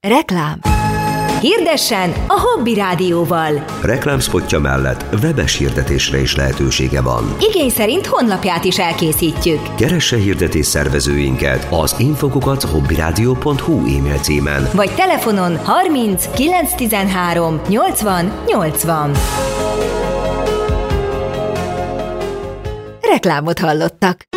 Reklám. Hirdessen a Hobby Rádióval. Reklámszpotja mellett webes hirdetésre is lehetősége van. Igény szerint honlapját is elkészítjük. Keresse hirdetés szervezőinket az info@hobbyradio.hu e-mail címen. Vagy telefonon 30 913 80 80. Reklámot hallottak.